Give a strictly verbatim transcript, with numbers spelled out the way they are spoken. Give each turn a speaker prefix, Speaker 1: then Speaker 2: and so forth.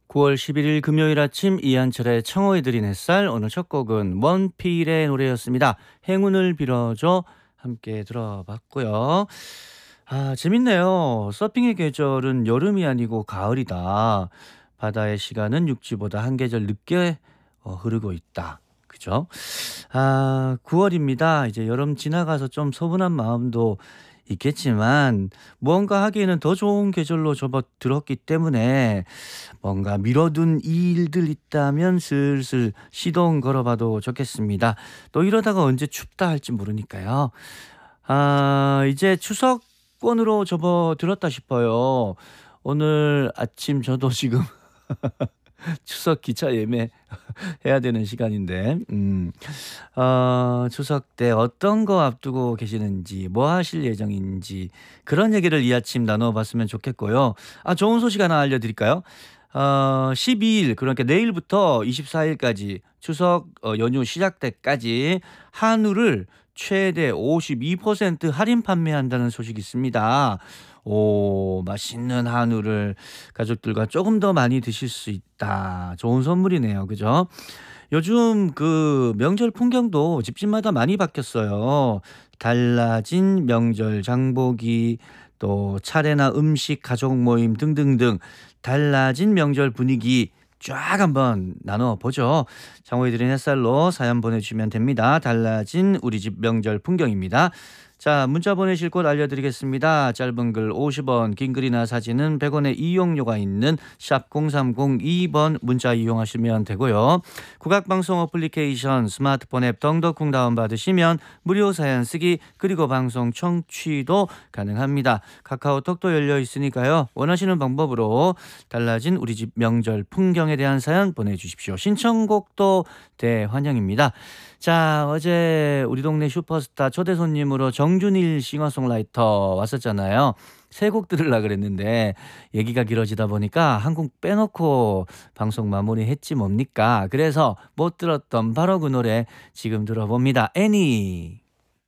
Speaker 1: 구월 십일일 금요일 아침 이한철의 청어에 드린 햇살. 오늘 첫 곡은 원필의 노래였습니다. 행운을 빌어줘 함께 들어봤고요. 아, 재밌네요. 서핑의 계절은 여름이 아니고 가을이다. 바다의 시간은 육지보다 한 계절 늦게 어, 흐르고 있다. 그죠? 아, 구월입니다. 이제 여름 지나가서 좀 서운한 마음도 있겠지만 무언가 하기에는 더 좋은 계절로 접어들었기 때문에 뭔가 미뤄둔 일들 있다면 슬슬 시동 걸어봐도 좋겠습니다. 또 이러다가 언제 춥다 할지 모르니까요. 아, 이제 추석권으로 접어들었다 싶어요. 오늘 아침 저도 지금 추석 기차 예매 해야 되는 시간인데, 음, 어, 추석 때 어떤 거 앞두고 계시는지, 뭐 하실 예정인지, 그런 얘기를 이 아침 나눠봤으면 좋겠고요. 아, 좋은 소식 하나 알려드릴까요? 어, 십이일, 그러니까 내일부터 이십사일까지 추석 어, 연휴 시작 때까지 한우를 최대 오십이 퍼센트 할인 판매한다는 소식이 있습니다. 오, 맛있는 한우를 가족들과 조금 더 많이 드실 수 있다. 좋은 선물이네요. 그죠? 요즘 그 명절 풍경도 집집마다 많이 바뀌었어요. 달라진 명절 장보기, 또 차례나 음식, 가족 모임 등등등 달라진 명절 분위기 쫙 한번 나눠보죠. 장호에 드린 햇살로 사연 보내주시면 됩니다. 달라진 우리 집 명절 풍경입니다. 자, 문자 보내실 곳 알려드리겠습니다. 짧은 글 오십 원, 긴 글이나 사진은 백 원의 이용료가 있는 샵 공삼공이 번 문자 이용하시면 되고요. 국악방송 어플리케이션 스마트폰 앱 덩더쿵 다운받으시면 무료 사연 쓰기 그리고 방송 청취도 가능합니다. 카카오톡도 열려 있으니까요. 원하시는 방법으로 달라진 우리 집 명절 풍경에 대한 사연 보내주십시오. 신청곡도 대환영입니다. 자, 어제 우리 동네 슈퍼스타 초대 손님으로 정준일 싱어송라이터 왔었잖아요. 세 곡 들으려고 그랬는데 얘기가 길어지다 보니까 한 곡 빼놓고 방송 마무리했지 뭡니까. 그래서 못 들었던 바로 그 노래 지금 들어봅니다. 애니.